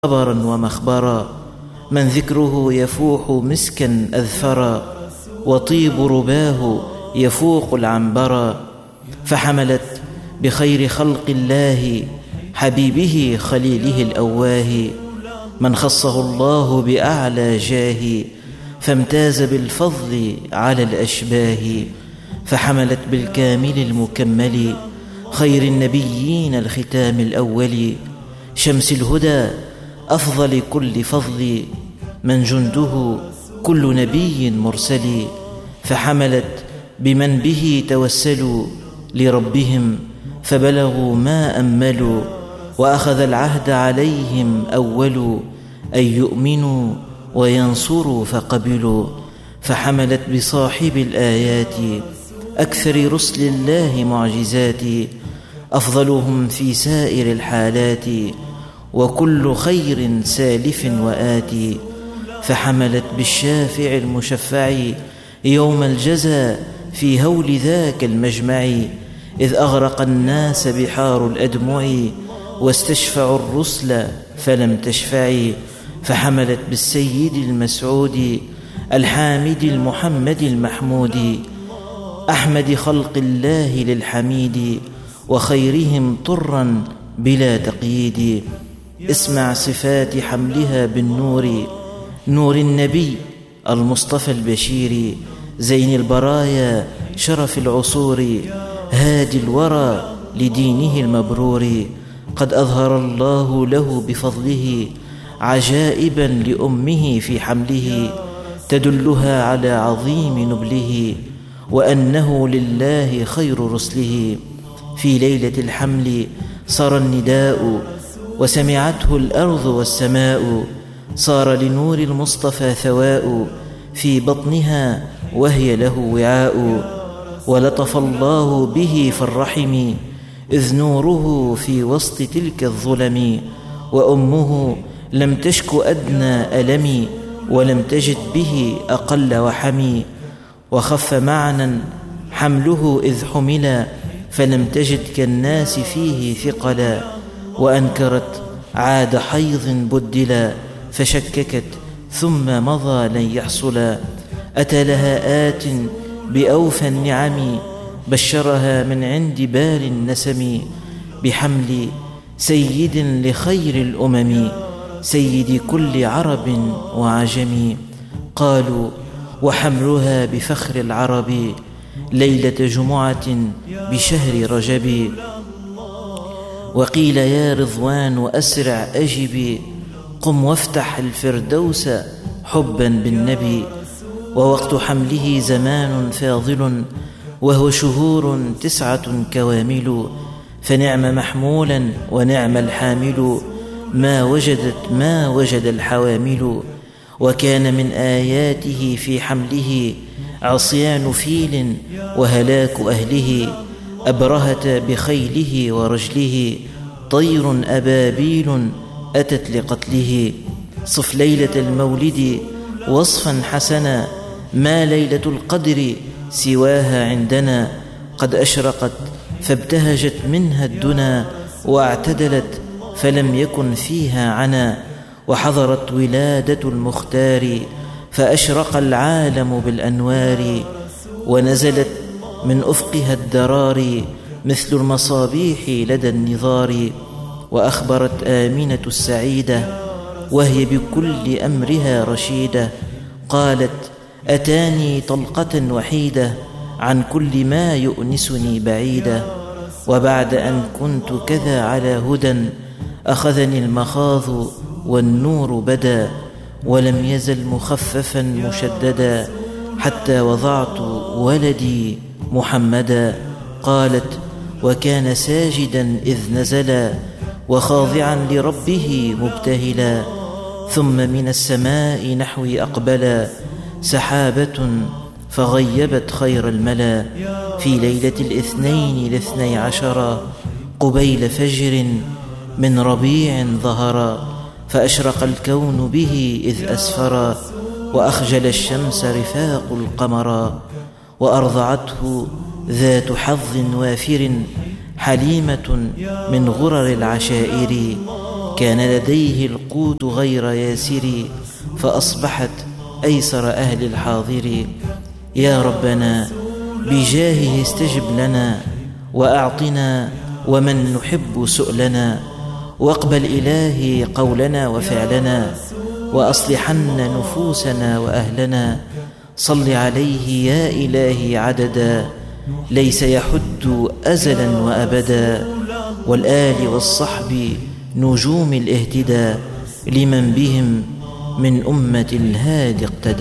خبرا ومخبرا، من ذكره يفوح مسكا أذفرا، وطيب رباه يفوق العنبرا. فحملت بخير خلق الله حبيبه خليله الأواه، من خصه الله بأعلى جاه، فامتاز بالفضل على الأشباه. فحملت بالكامل المكمل خير النبيين الختام الأول، شمس الهدى أفضل كل فضل، من جنده كل نبي مرسل. فحملت بمن به توسلوا لربهم فبلغوا ما أملوا، وأخذ العهد عليهم أول أن يؤمنوا وينصروا فقبلوا. فحملت بصاحب الآيات أكثر رسل الله معجزات، أفضلهم في سائر الحالات، وكل خير سالف وآتي. فحملت بالشافع المشفع يوم الجزاء في هول ذاك المجمع، إذ أغرق الناس بحار الأدمع، واستشفعوا الرسل فلم تشفع. فحملت بالسيد المسعود الحامد المحمد المحمود، أحمد خلق الله للحميد، وخيرهم طرا بلا تقييد. اسمع صفات حملها بالنور، نور النبي المصطفى البشير، زين البرايا شرف العصور، هادي الورى لدينه المبرور. قد أظهر الله له بفضله عجائبا لأمه في حمله، تدلها على عظيم نبله، وأنه لله خير رسله. في ليلة الحمل صار النداء، وسمعته الأرض والسماء، صار لنور المصطفى ثواء في بطنها وهي له وعاء. ولطف الله به في الرحم إذ نوره في وسط تلك الظلم، وأمه لم تشك أدنى ألم، ولم تجد به أقل وحم. وخف معنى حمله إذ حملا، فلم تجد كالناس فيه ثقلا، وأنكرت عاد حيض بدلا، فشككت ثم مضى لن يحصلا. أتى لها آت بأوفى النعم، بشرها من عند بال النسم، بحمل سيد لخير الأمم، سيد كل عرب وعجم. قالوا وحملها بفخر العرب، ليلة جمعة بشهر رجب. وقيل يا رضوان أسرع أجب، قم وافتح الفردوس حبا بالنبي. ووقت حمله زمان فاضل، وهو شهور 9 كوامل، فنعم محمولا ونعم الحامل، ما وجد الحوامل. وكان من آياته في حمله عصيان فيل وهلاك أهله، أبرهة بخيله ورجله، طير أبابيل أتت لقتله. صف ليلة المولد وصفا حسنا، ما ليلة القدر سواها عندنا. قد أشرقت فابتهجت منها الدنا، واعتدلت فلم يكن فيها عنا. وحضرت ولادة المختار، فأشرق العالم بالأنوار، ونزلت من أفقها الدرار مثل المصابيح لدى النظار. وأخبرت آمنة السعيدة وهي بكل أمرها رشيدة، قالت أتاني طلقة وحيدة، عن كل ما يؤنسني بعيدة. وبعد أن كنت كذا على هدى، أخذني المخاض والنور بدا، ولم يزل مخففا مشددا، حتى وضعت ولدي محمدا. قالت وكان ساجدا إذ نزلا، وخاضعا لربه مبتهلا. ثم من السماء نحوي أقبلا، سحابة فغيبت خير الملا، في ليلة 2/12 قبيل فجر من ربيع ظهرا. فأشرق الكون به إذ أسفرا، وأخجل الشمس رفاق القمرا. وأرضعته ذات حظ وافر، حليمة من غرر العشائر، كان لديه القوت غير ياسر فأصبحت أيسر أهل الحاضر. يا ربنا بجاهه استجب لنا وأعطنا ومن نحب سؤلنا، واقبل إلهي قولنا وفعلنا، وأصلحن نفوسنا وأهلنا. صل عليه يا إلهي عددا ليس يحد أزلا وأبدا، والآل والصحب نجوم الاهتداء لمن بهم من أمة الهادي اقتدى.